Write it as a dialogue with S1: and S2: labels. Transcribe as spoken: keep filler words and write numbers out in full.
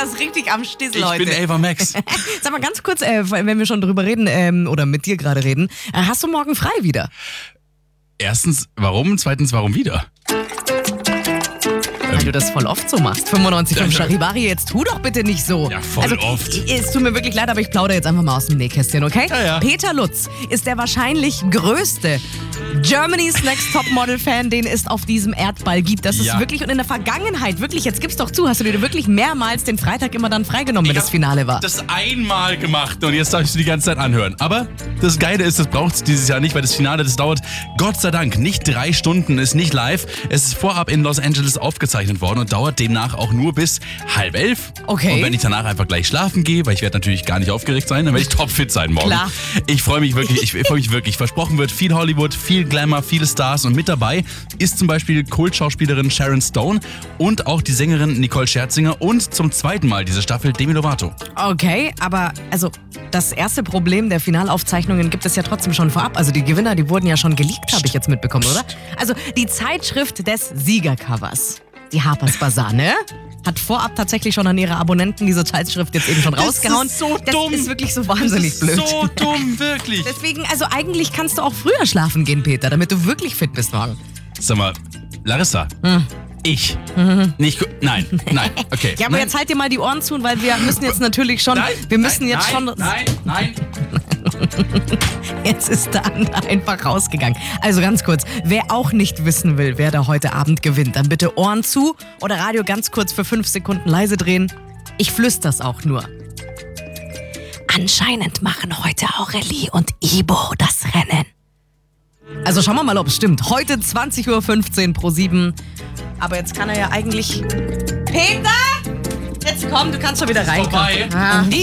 S1: ist richtig am Stissel
S2: Ich
S1: heute.
S2: bin Ava Max.
S1: Sag mal ganz kurz, äh, wenn wir schon drüber reden ähm, oder mit dir gerade reden, äh, hast du morgen frei wieder?
S2: Erstens, warum? Zweitens, warum wieder?
S1: Weil du das voll oft so machst. fünfundneunzig Komma fünf Charivari, jetzt tu doch bitte nicht so.
S2: Ja, voll
S1: also,
S2: oft.
S1: Es tut mir wirklich leid, aber ich plaudere jetzt einfach mal aus dem Nähkästchen, okay?
S2: Ja, ja.
S1: Peter Lutz ist der wahrscheinlich größte Germany's Next Topmodel-Fan, den es auf diesem Erdball gibt. Das ist
S2: Ja.
S1: wirklich, und in der Vergangenheit, wirklich, jetzt gib's doch zu, hast du dir wirklich mehrmals den Freitag immer dann freigenommen, wenn
S2: Ich
S1: das Finale war.
S2: Das einmal gemacht und jetzt darf ich es die ganze Zeit anhören. Aber das Geile ist, das braucht es dieses Jahr nicht, weil das Finale, das dauert Gott sei Dank nicht drei Stunden, ist nicht live. Es ist vorab in Los Angeles aufgezeichnet worden und dauert demnach auch nur bis halb elf.
S1: Okay.
S2: Und wenn ich danach einfach gleich schlafen gehe, weil ich werde natürlich gar nicht aufgeregt sein, dann werde ich topfit sein morgen.
S1: Klar.
S2: Ich freue mich wirklich, ich freue mich wirklich. Versprochen wird viel Hollywood, viel Glamour, viele Stars und mit dabei ist zum Beispiel Kultschauspielerin Sharon Stone und auch die Sängerin Nicole Scherzinger und zum zweiten Mal diese Staffel Demi Lovato.
S1: Okay, aber also das erste Problem der Finalaufzeichnungen gibt es ja trotzdem schon vorab. Also die Gewinner, die wurden ja schon geleakt, habe ich jetzt mitbekommen, oder? Also die Zeitschrift des Siegercovers, die Harper's Bazaar, ne? Hat vorab tatsächlich schon an ihre Abonnenten diese Zeitschrift jetzt eben schon
S2: Das
S1: rausgehauen.
S2: ist so dumm.
S1: Das ist wirklich so wahnsinnig
S2: das ist
S1: blöd.
S2: So dumm, wirklich.
S1: Deswegen, also eigentlich kannst du auch früher schlafen gehen, Peter, damit du wirklich fit bist morgen.
S2: Sag mal, Larissa,
S1: Hm.
S2: ich, nicht, gu- nein, nein, okay.
S1: Ja, aber
S2: nein.
S1: jetzt halt dir mal die Ohren zu, weil wir müssen jetzt natürlich schon,
S2: Nein,
S1: wir müssen
S2: nein,
S1: jetzt
S2: nein,
S1: schon,
S2: Nein, nein,
S1: jetzt ist der andere einfach rausgegangen. Also ganz kurz, wer auch nicht wissen will, wer da heute Abend gewinnt, dann bitte Ohren zu oder Radio ganz kurz für fünf Sekunden leise drehen. Ich flüster's auch nur. Anscheinend machen heute Aurelie und Ibo das Rennen. Also schauen wir mal, ob es stimmt. Heute zwanzig Uhr fünfzehn pro sieben. Aber jetzt kann er ja eigentlich... Peter! Jetzt komm, du kannst schon wieder reinkommen.
S2: vorbei.
S1: Ah.